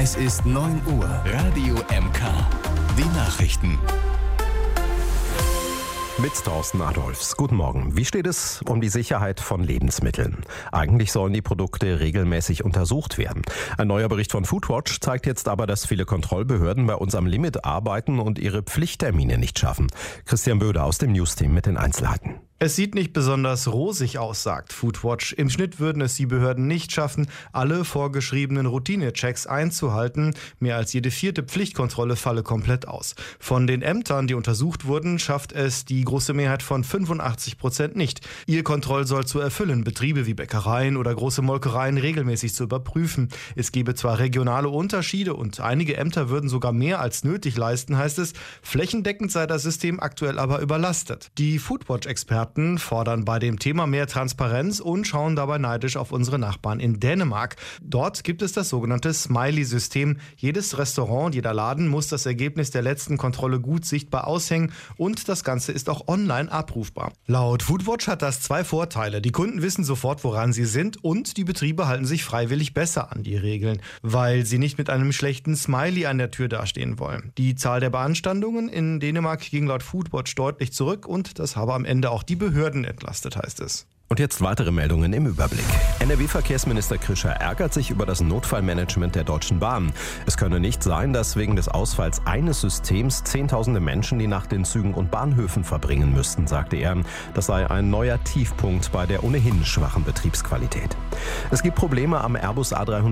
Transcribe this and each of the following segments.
Es ist 9 Uhr. Radio MK. Die Nachrichten. Mit Thorsten Adolfs. Guten Morgen. Wie steht es um die Sicherheit von Lebensmitteln? Eigentlich sollen die Produkte regelmäßig untersucht werden. Ein neuer Bericht von Foodwatch zeigt jetzt aber, dass viele Kontrollbehörden bei uns am Limit arbeiten und ihre Pflichttermine nicht schaffen. Christian Böder aus dem Newsteam mit den Einzelheiten. Es sieht nicht besonders rosig aus, sagt Foodwatch. Im Schnitt würden es die Behörden nicht schaffen, alle vorgeschriebenen Routinechecks einzuhalten. Mehr als jede 4. Pflichtkontrolle falle komplett aus. Von den Ämtern, die untersucht wurden, schafft es die große Mehrheit von 85% nicht. Ihr Kontrollsoll zu erfüllen, Betriebe wie Bäckereien oder große Molkereien regelmäßig zu überprüfen. Es gebe zwar regionale Unterschiede und einige Ämter würden sogar mehr als nötig leisten, heißt es. Flächendeckend sei das System aktuell aber überlastet. Die Foodwatch-Experten fordern bei dem Thema mehr Transparenz und schauen dabei neidisch auf unsere Nachbarn in Dänemark. Dort gibt es das sogenannte Smiley-System. Jedes Restaurant, jeder Laden muss das Ergebnis der letzten Kontrolle gut sichtbar aushängen und das Ganze ist auch online abrufbar. Laut Foodwatch hat das 2 Vorteile. Die Kunden wissen sofort, woran sie sind und die Betriebe halten sich freiwillig besser an die Regeln, weil sie nicht mit einem schlechten Smiley an der Tür dastehen wollen. Die Zahl der Beanstandungen in Dänemark ging laut Foodwatch deutlich zurück und das habe am Ende auch die Behörden entlastet, heißt es. Und jetzt weitere Meldungen im Überblick. NRW-Verkehrsminister Krischer ärgert sich über das Notfallmanagement der Deutschen Bahn. Es könne nicht sein, dass wegen des Ausfalls eines Systems Zehntausende Menschen die Nacht in Zügen und Bahnhöfen verbringen müssten, sagte er. Das sei ein neuer Tiefpunkt bei der ohnehin schwachen Betriebsqualität. Es gibt Probleme am Airbus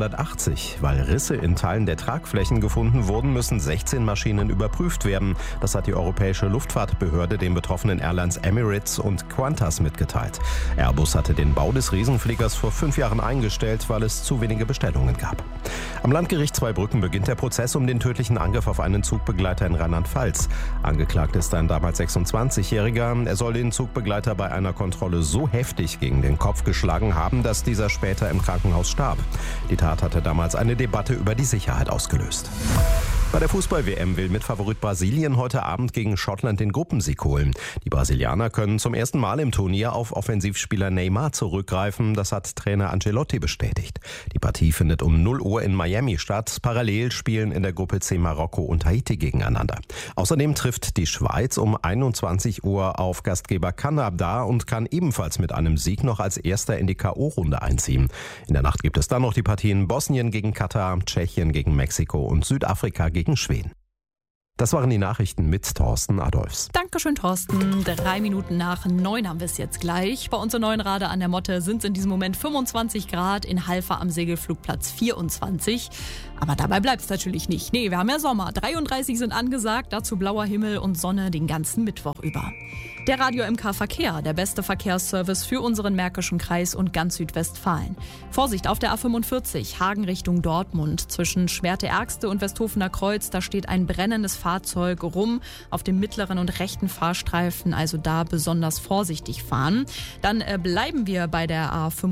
A380. Weil Risse in Teilen der Tragflächen gefunden wurden, müssen 16 Maschinen überprüft werden. Das hat die Europäische Luftfahrtbehörde den betroffenen Airlines Emirates und Qantas mitgeteilt. Airbus hatte den Bau des Riesenfliegers vor 5 Jahren eingestellt, weil es zu wenige Bestellungen gab. Am Landgericht Zweibrücken beginnt der Prozess um den tödlichen Angriff auf einen Zugbegleiter in Rheinland-Pfalz. Angeklagt ist ein damals 26-Jähriger. Er soll den Zugbegleiter bei einer Kontrolle so heftig gegen den Kopf geschlagen haben, dass dieser später im Krankenhaus starb. Die Tat hatte damals eine Debatte über die Sicherheit ausgelöst. Bei der Fußball-WM will Mitfavorit Brasilien heute Abend gegen Schottland den Gruppensieg holen. Die Brasilianer können zum ersten Mal im Turnier auf Offensivspieler Neymar zurückgreifen. Das hat Trainer Ancelotti bestätigt. Die Partie findet um 0 Uhr in Miami statt. Parallel spielen in der Gruppe C Marokko und Haiti gegeneinander. Außerdem trifft die Schweiz um 21 Uhr auf Gastgeber Kanada und kann ebenfalls mit einem Sieg noch als Erster in die K.O.-Runde einziehen. In der Nacht gibt es dann noch die Partien Bosnien gegen Katar, Tschechien gegen Mexiko und Südafrika gegen Schweden. Das waren die Nachrichten mit Thorsten Adolfs. Dankeschön, Thorsten. 3 Minuten nach 9 haben wir es jetzt gleich. Bei uns in Neuenrade an der Motte sind es in diesem Moment 25 Grad, in Halver am Segelflugplatz 24. Aber dabei bleibt es natürlich nicht. Nee, wir haben ja Sommer. 33 sind angesagt, dazu blauer Himmel und Sonne den ganzen Mittwoch über. Der Radio MK Verkehr, der beste Verkehrsservice für unseren Märkischen Kreis und ganz Südwestfalen. Vorsicht auf der A45, Hagen Richtung Dortmund. Zwischen Schwerte-Ärgste und Westhofener Kreuz, da steht ein brennendes Fahrzeug rum auf dem mittleren und rechten Fahrstreifen, also da besonders vorsichtig fahren. Dann bleiben wir bei der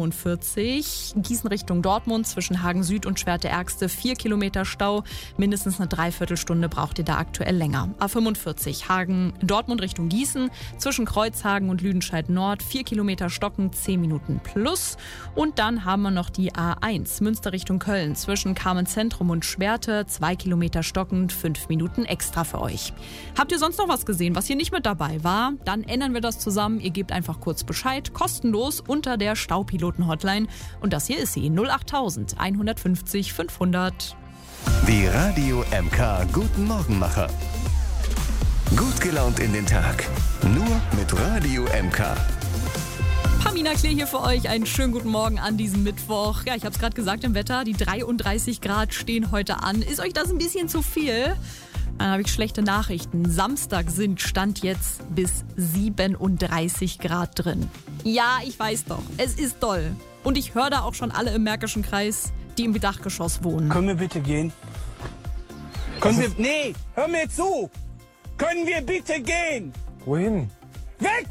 A45, Gießen Richtung Dortmund, zwischen Hagen Süd und Schwerte-Ärgste 4 Kilometer Stau. Mindestens eine Dreiviertelstunde braucht ihr da aktuell länger. A45, Hagen Dortmund Richtung Gießen, zwischen Kreuzhagen und Lüdenscheid Nord 4 Kilometer stocken, 10 Minuten plus. Und dann haben wir noch die A1, Münster Richtung Köln, zwischen Carmen Zentrum und Schwerte 2 Kilometer stockend, 5 Minuten extra für euch. Habt ihr sonst noch was gesehen, was hier nicht mit dabei war? Dann ändern wir das zusammen. Ihr gebt einfach kurz Bescheid, kostenlos unter der Staupiloten-Hotline. Und das hier ist sie, 08000 150 500. Die Radio MK Guten Morgenmacher. Gut gelaunt in den Tag. Nur mit Radio MK. Pamina Klee hier für euch. Einen schönen guten Morgen an diesem Mittwoch. Ja, ich habe es gerade gesagt im Wetter. Die 33 Grad stehen heute an. Ist euch das ein bisschen zu viel? Dann habe ich schlechte Nachrichten. Samstag sind Stand jetzt bis 37 Grad drin. Ja, ich weiß doch. Es ist doll. Und ich höre da auch schon alle im Märkischen Kreis, die im Dachgeschoss wohnen. Können wir bitte gehen? Nee, hör mir zu! Können wir bitte gehen? Wohin? Weg!